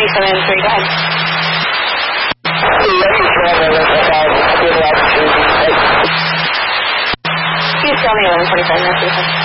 703, go ahead. Please tell me 11:45 minutes.